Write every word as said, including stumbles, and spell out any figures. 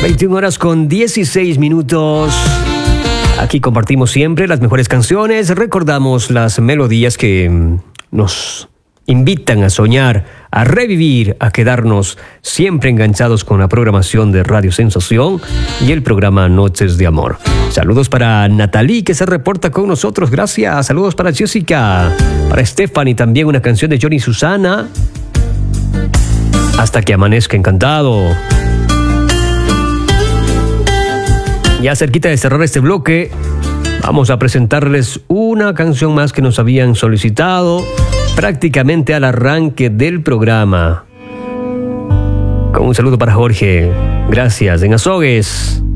veintiuna horas con dieciséis minutos. Aquí compartimos siempre las mejores canciones, recordamos las melodías que nos invitan a soñar, a revivir, a quedarnos siempre enganchados con la programación de Radio Sensación y el programa Noches de Amor. Saludos para Natalie, que se reporta con nosotros, gracias. Saludos para Jessica, para Stephanie, también una canción de Johnny Susana. Hasta que amanezca, encantado. Ya cerquita de cerrar este bloque, vamos a presentarles una canción más que nos habían solicitado prácticamente al arranque del programa. Con un saludo para Jorge. Gracias. En Azogues.